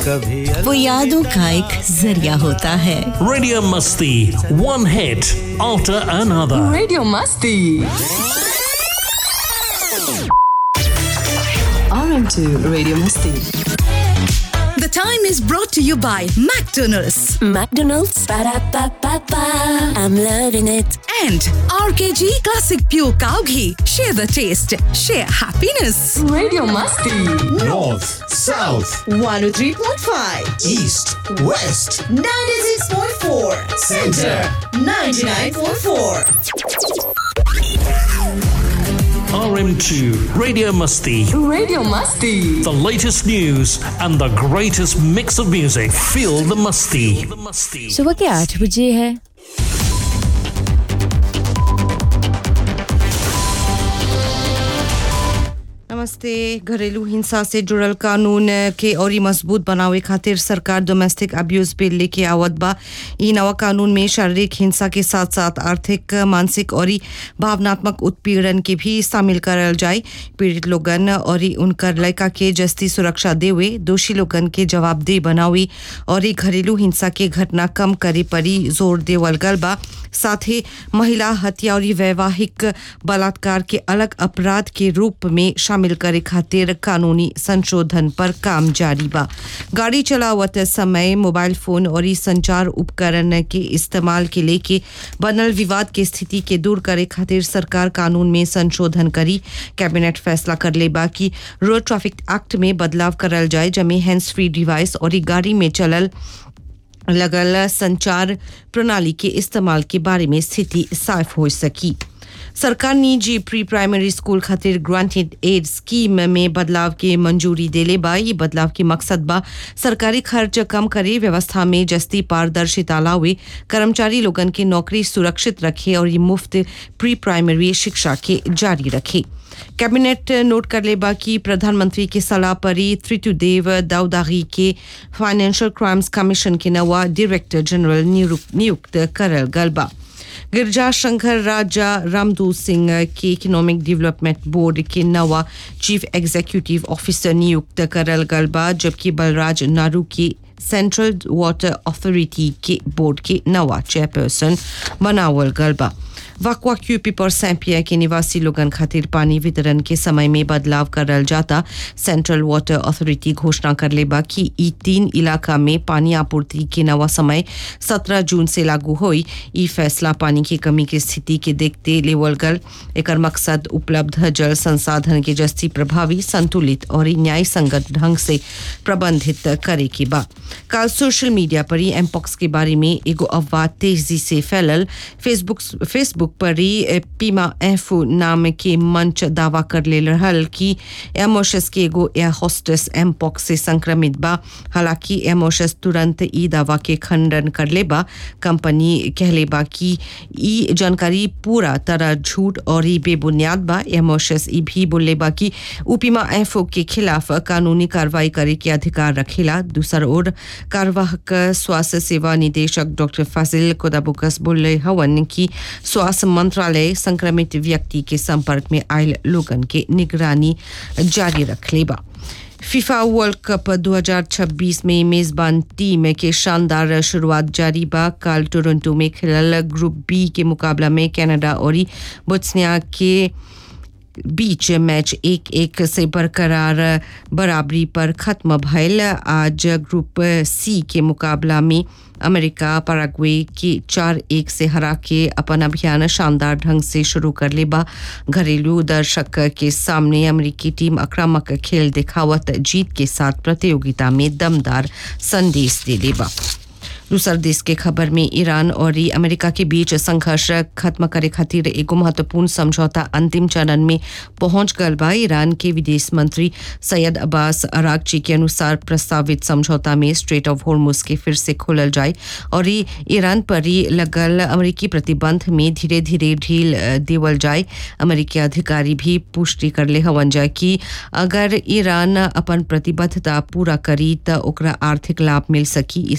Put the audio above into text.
कभी वो यादों का एक जरिया होता है। Radio Masti, one hit after another. Radio Masti. RM2 radio Masti. The time is brought to you by McDonald's. McDonald's. Ba-da-ba-ba-ba. I'm loving it. And RKG Classic Pure Cow Ghee. Share the taste. Share happiness. Radio Masti. North, South, 103.5, East, West, 96.4, Center, 99.4. RM2 Radio Masti. Radio Masti. The latest news and the greatest mix of music. Feel the Masti. सुबह के 8 बजे है। नमस्ते। घरेलू हिंसा से जुड़ल कानून के और मजबूत बनावे खातिर सरकार डोमेस्टिक अब्यूज बिल लेके आवत बा। ई नवा कानून में शारीरिक हिंसा के साथ साथ आर्थिक, मानसिक और भावनात्मक उत्पीड़न के भी शामिल करल जाए। पीड़ित लोगन और उनकर लड़का के जस्ती सुरक्षा देवे, दोषी लोगन के जवाबदेह बनावे और घरेलू हिंसा के घटना कम करे परी जोर देवल गल बा। साथ ही महिला हत्या और वैवाहिक बलात्कार के अलग अपराध के रूप में शामिल करे खातिर कानूनी संशोधन पर काम जारी बा। गाड़ी चलावत समय मोबाइल फोन और संचार उपकरण के इस्तेमाल के लेके बनल विवाद के स्थिति के दूर करे खातिर सरकार कानून में संशोधन करी। कैबिनेट फैसला कर ले बा कि रोड ट्रैफिक एक्ट में बदलाव करल जाए, जमे हैंड्स फ्री डिवाइस और गाड़ी में चलल लगल संचार प्रणाली के इस्तेमाल के बारे में स्थिति साफ हो सकी। सरकार निजी प्री प्राइमरी स्कूल खातिर ग्रांटेड एड स्कीम में बदलाव के मंजूरी देले बा। ये बदलाव के मकसद बा सरकारी खर्च कम करे, व्यवस्था में जस्ती पारदर्शिता लावे, कर्मचारी लोगन के नौकरी सुरक्षित रखे और ये मुफ्त प्री प्राइमरी शिक्षा के जारी रखे। कैबिनेट नोट कर लेबा कि प्रधानमंत्री के सलाह पर त्रितुदेव दाऊदागी के फाइनेंशियल क्राइम्स कमीशन के नवा डायरेक्टर जनरल नियुक्त करल गल बा। गिरजा शंकर राजा रामदूत सिंह के इकोनॉमिक डेवलपमेंट बोर्ड के नवा चीफ एग्जीक्यूटिव ऑफिसर नियुक्त करल गल बा, जबकि बलराज नारू की सेंट्रल वाटर अथॉरिटी के बोर्ड के नवा चेयरपर्सन बनावल गल बा। वाकवा क्यूपी और सैंपिया के निवासी लोगन खातिर पानी वितरण के समय में बदलाव करल जाता। सेंट्रल वाटर अथॉरिटी घोषणा कर ले बा कि ई 3 इलाका में पानी आपूर्ति के नवा समय 17 जून से लागू होई। ई फैसला पानी की कमी की स्थिति के देखते लेवल गल। एकर मकसद उपलब्ध जल संसाधन के जस्ती प्रभावी, संतुलित और न्याय संगत ढंग से प्रबंधित करे के बा। कल सोशल मीडिया पर एमपॉक्स के बारे में एगो अफवाह तेजी से फैलल। फेसबुक पर पीमा एफो नाम के मंच दावा कर ले रहल कि एमोशस के एगो एयर होस्टेस एमपॉक्स से संक्रमित बा। हालांकि एमोशस तुरंत ई दावा के खंडन कर ले बा। कंपनी कहले बा कि ई जानकारी पूरा तरह झूठ और बेबुनियाद बा। एमोशस ई भी बोले बा कि उपीमा एफो के खिलाफ कानूनी कार्रवाई करे के अधिकार रखेला। दूसर ओर कार्यवाहक स्वास्थ्य सेवा निदेशक डॉक्टर फाजिल कोदाबुकस बोले हवन कि स्वास्थ्य मंत्रालय संक्रमित व्यक्ति के संपर्क में आयल लोगन के निगरानी जारी रख लेबा। फीफा वर्ल्ड कप 2026 में मेजबान टीम के शानदार शुरुआत जारी बा। कल टोरंटो में खेलल ग्रुप बी के मुकाबला में कनाडा और बोत्सनिया के बीच मैच 1-1 से बरकरार बराबरी पर खत्म भइल। आज ग्रुप सी के मुकाबला में अमेरिका पैराग्वे के 4-1 से हरा के अपन अभियान शानदार ढंग से शुरू कर लेबा। घरेलू दर्शक के सामने अमेरिकी टीम आक्रामक खेल दिखावत जीत के साथ प्रतियोगिता में दमदार संदेश दे लेबा। दूसर देश के खबर में ईरान और अमेरिका के बीच संघर्ष खत्म करे खातिर एगो महत्वपूर्ण समझौता अंतिम चरण में पहुंच गल बा। ईरान के विदेश मंत्री सैयद अब्बास अरागची के अनुसार प्रस्तावित समझौता में स्ट्रेट ऑफ हॉर्मुज के फिर से खोलल जाए और ईरान पर लगल अमेरिकी प्रतिबंध में धीरे धीरे ढील देवल जाए। अमेरिकी अधिकारी भी पुष्टि कर ले हवन जा कि अगर ईरान अपन प्रतिबद्धता पूरा करी तो ओकरा आर्थिक लाभ मिल सकी।